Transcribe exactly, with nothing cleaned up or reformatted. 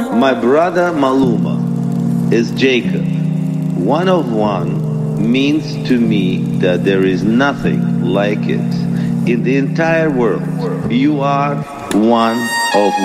My brother Maluma is Jacob. One of one means to me that there is nothing like it in the entire world. You are one of